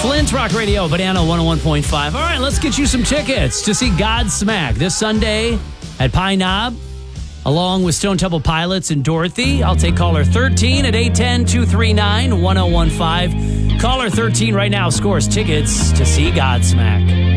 Flint Rock Radio, Banana 101.5. All right, let's get you some tickets to see Godsmack this Sunday at Pine Knob, along with Stone Temple Pilots and Dorothy. I'll take caller 13 at 810-239-1015. Caller 13 right now scores tickets to see Godsmack.